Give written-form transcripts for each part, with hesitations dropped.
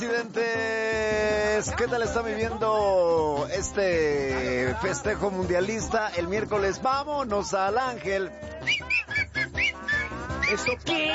Presidentes, ¿qué tal está viviendo este festejo mundialista? El miércoles vámonos al Ángel. ¿Eso qué?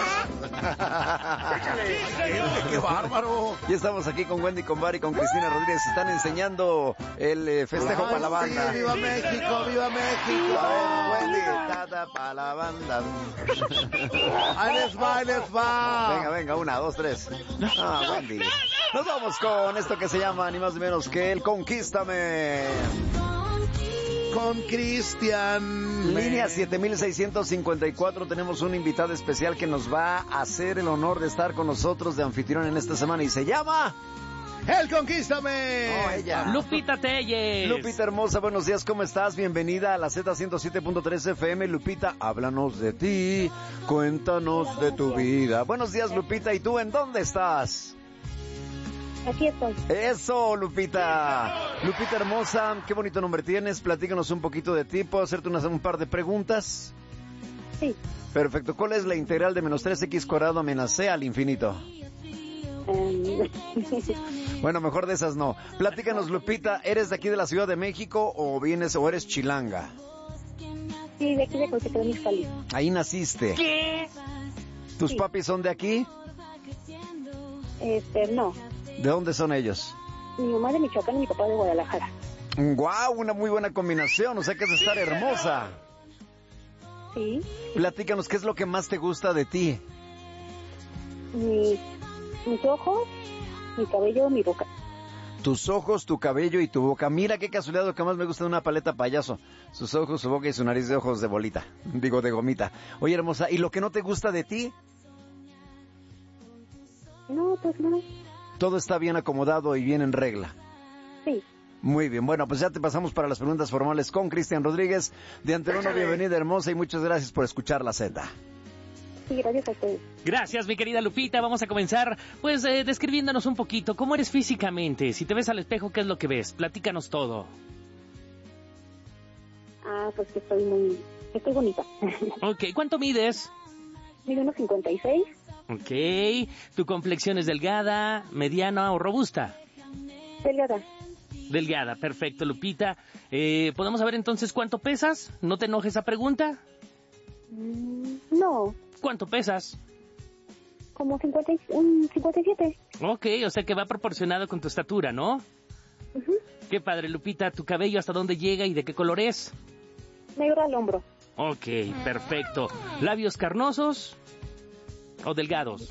¡Qué bárbaro! Y estamos aquí con Wendy, con Bari, con Cristina Rodríguez. Están enseñando el festejo para la banda. Sí, ¡viva México, viva México! A ver, Wendy, tata para la banda. ¡Ahí les va, ahí les va! Venga, 1, 2, 3. Ah, Wendy. Nos vamos con esto que se llama ni más ni menos que el Conquístame. Con Cristian. Línea 7654, tenemos un invitado especial que nos va a hacer el honor de estar con nosotros de anfitrión en esta semana y se llama... ¡El Conquístame! Oh, ella. Lupita Telles. Lupita hermosa, buenos días, ¿cómo estás? Bienvenida a la Z107.3 FM. Lupita, háblanos de ti, cuéntanos de tu vida. Buenos días, Lupita, ¿y tú en dónde estás? Aquí estoy. Eso, Lupita. Lupita hermosa, qué bonito nombre tienes. Platícanos un poquito de ti. ¿Puedo hacerte un par de preguntas? Sí. Perfecto. ¿Cuál es la integral de menos 3x cuadrado menos c al infinito? Bueno, mejor de esas no. Platícanos, Lupita, ¿eres de aquí de la Ciudad de México o eres chilanga? Sí, de aquí de Coyotepec, Izcalli. Ahí naciste. ¿Qué? ¿Tus Sí. papis son de aquí? No. ¿De dónde son ellos? Mi mamá de Michoacán y mi papá de Guadalajara. ¡Guau! Una muy buena combinación, o sea que es de estar hermosa. Sí. Platícanos, ¿qué es lo que más te gusta de ti? Mis ojos, mi cabello, mi boca. Tus ojos, tu cabello y tu boca. Mira qué casualidad, lo que más me gusta de una paleta payaso. Sus ojos, su boca y su nariz de ojos de bolita. Digo, de gomita. Oye, hermosa, ¿y lo que no te gusta de ti? No, pues no. Todo está bien acomodado y bien en regla. Sí. Muy bien, bueno, pues ya te pasamos para las preguntas formales con Cristian Rodríguez. De antemano, bienvenida hermosa y muchas gracias por escuchar la Z. Sí, gracias a ustedes. Gracias, mi querida Lupita. Vamos a comenzar, pues, describiéndonos un poquito. ¿Cómo eres físicamente? Si te ves al espejo, ¿qué es lo que ves? Platícanos todo. Pues que estoy bonita. Ok, ¿cuánto mides? Mido unos 56. Ok, ¿tu complexión es delgada, mediana o robusta? Delgada. Delgada, perfecto, Lupita. ¿Podemos saber entonces cuánto pesas? ¿No te enojes esa pregunta? No, ¿Cuánto pesas? como 57. Ok, o sea que va proporcionado con tu estatura, ¿no? Ujú. Qué padre, Lupita. ¿Tu cabello hasta dónde llega y de qué color es? Negro al hombro. Ok, perfecto. ¿Labios carnosos o delgados?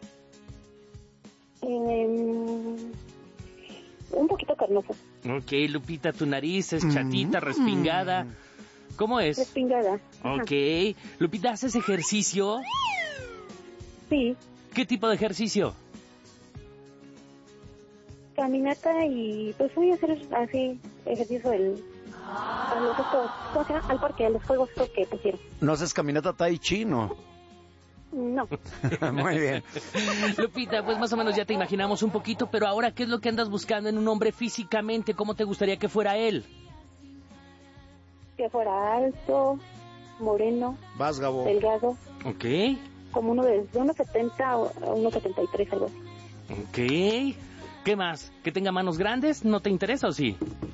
Un poquito carnoso. Ok, Lupita, tu nariz es chatita, respingada. ¿Cómo es? Respingada. Ajá. Ok. Lupita, ¿haces ejercicio? Sí. ¿Qué tipo de ejercicio? Caminata y pues voy a hacer así ejercicio al parque, a los juegos estos que pusieron. ¿No haces caminata tai chi, no? No. Muy bien. Lupita, pues más o menos ya te imaginamos un poquito, pero ahora, ¿qué es lo que andas buscando en un hombre físicamente? ¿Cómo te gustaría que fuera él? Que fuera alto, moreno, Vas, Gabo. delgado, Ok, como uno de unos 70 o unos 73, algo así. ok. ¿Qué más? ¿Que tenga manos grandes? ¿No te interesa o sí?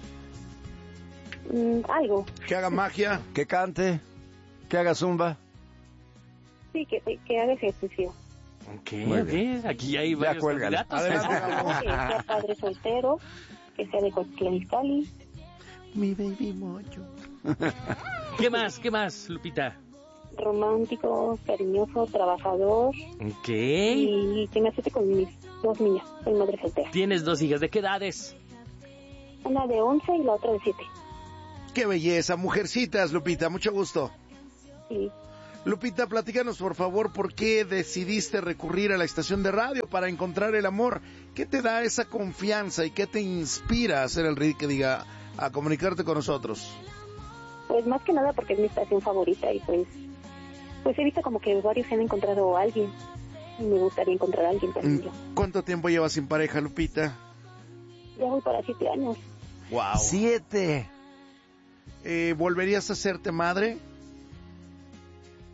Algo. Que haga magia. Que cante, que haga zumba. Sí, que haga ejercicio. Ok, Muy ok. Aquí ya hay varios cuélgale. candidatos. Adelante, Gabo. Que sea padre soltero, que sea de Cotlán Izcalli. Mi baby mocho. ¿Qué más, Lupita? Romántico, cariñoso, trabajador Ok. y que me acepte con mis 2 niñas. Soy madre soltera. ¿Tienes 2 hijas? ¿De qué edades? Una de 11 y la otra de 7. ¡Qué belleza! Mujercitas, Lupita, mucho gusto. Sí. Lupita, platícanos por favor por qué decidiste recurrir a la estación de radio para encontrar el amor. ¿Qué te da esa confianza y qué te inspira a hacer el ritmo que diga a comunicarte con nosotros? Pues más que nada porque es mi estación favorita y pues he visto como que varios han encontrado a alguien y me gustaría encontrar a alguien también yo. ¿Cuánto tiempo llevas sin pareja, Lupita? Ya voy para 7 años. ¡Wow! 7. ¿Volverías a hacerte madre?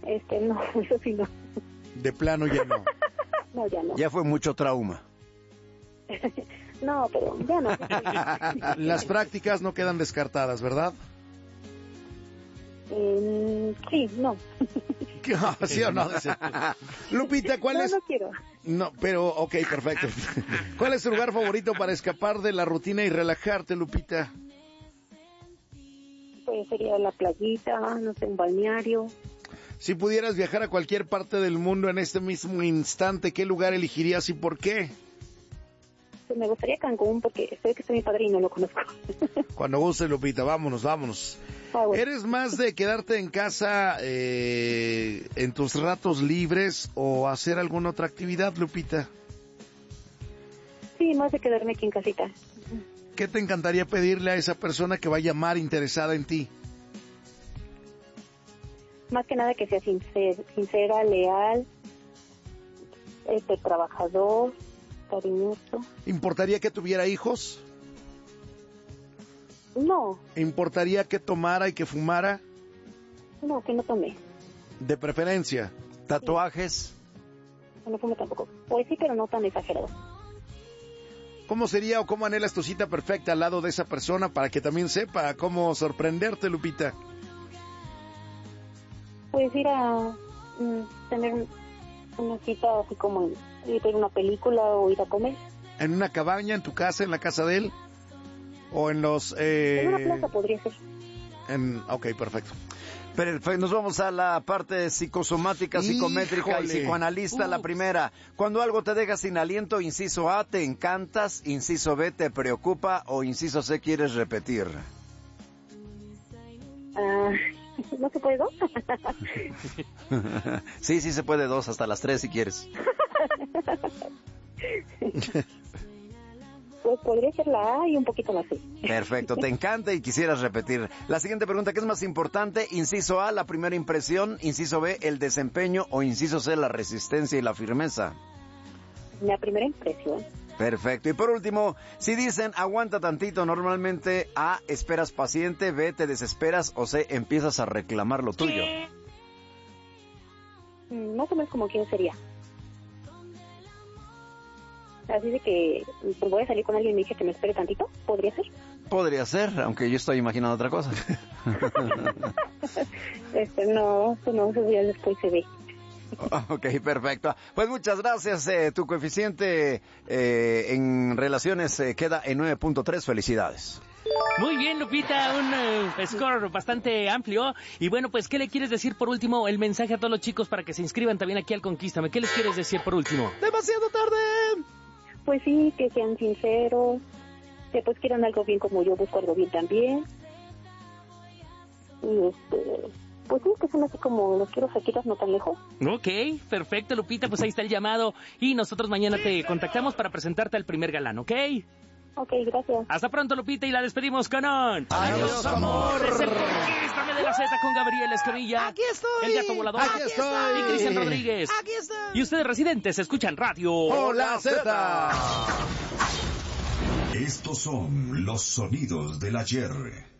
No, eso sí no. De plano ya no. No, ya no. Ya fue mucho trauma. No, pero ya no. Las prácticas no quedan descartadas, ¿verdad? Sí, no. ¿Sí o no? Lupita, ¿cuál es? No quiero. No, pero, ok, perfecto. ¿Cuál es tu lugar favorito para escapar de la rutina y relajarte, Lupita? Pues sería la playita, no sé, un balneario. Si pudieras viajar a cualquier parte del mundo en este mismo instante, ¿qué lugar elegirías y por qué? Pues me gustaría Cancún porque sé que soy mi padre y no lo conozco. Cuando guste, Lupita, vámonos. Bueno. ¿Eres más de quedarte en casa en tus ratos libres o hacer alguna otra actividad, Lupita? Sí, más de quedarme aquí en casita. ¿Qué te encantaría pedirle a esa persona que va a llamar interesada en ti? Más que nada que sea sincera, leal, trabajador, cariñoso. ¿Importaría que tuviera hijos? No, ¿Importaría que tomara y que fumara? no, que no tome. De preferencia. ¿Tatuajes? No fume tampoco. Pues sí, pero no tan exagerado. ¿Cómo sería o cómo anhelas tu cita perfecta al lado de esa persona para que también sepa cómo sorprenderte, Lupita? Pues ir a tener una cita así como ir a ver una película o ir a comer. ¿En una cabaña, en tu casa, en la casa de él? ¿O en los...? En una plaza podría ser. Ok, perfecto. Perfecto, nos vamos a la parte psicosomática, psicométrica Híjole. y psicoanalista. La primera, cuando algo te deja sin aliento, inciso A, te encantas, inciso B, te preocupa o inciso C, quieres repetir. ¿No se puede dos? Sí, se puede dos, hasta las 3 si quieres. Pues podría ser la A y un poquito la C. Perfecto, te encanta y quisieras repetir. La siguiente pregunta, ¿qué es más importante? Inciso A, la primera impresión, inciso B, el desempeño o inciso C, la resistencia y la firmeza. La primera impresión. Perfecto. Y por último, si dicen aguanta tantito, normalmente A, esperas paciente, B, te desesperas o C, empiezas a reclamar lo tuyo. Más o menos como quién sería. Así de que pues voy a salir con alguien y me dije que me espere tantito, ¿podría ser? Podría ser, aunque yo estoy imaginando otra cosa. No, eso ya después se ve. Ok, perfecto. Pues muchas gracias. Tu coeficiente en relaciones queda en 9.3. Felicidades. Muy bien, Lupita, un score bastante amplio. Y bueno, pues, ¿qué le quieres decir por último? El mensaje a todos los chicos para que se inscriban también aquí al Conquístame. ¿Qué les quieres decir por último? ¡Demasiado tarde! Pues sí, que sean sinceros, que pues quieran algo bien como yo busco algo bien también. Y pues sí, que son así como los quiero cerquitas, no tan lejos. Ok, perfecto, Lupita, pues ahí está el llamado. Y nosotros mañana te contactamos para presentarte al primer galán, ¿ok? Ok, gracias. Hasta pronto, Lupita, y la despedimos con un... ¡Adiós, amor! Es el Conquístame de la Z con Gabriel Escamilla. ¡Aquí estoy! El Gato Volador. ¡Aquí estoy! Y Cristian Rodríguez. ¡Aquí estoy! Y ustedes, residentes, escuchan radio. ¡Hola, Z! Estos son los sonidos del ayer.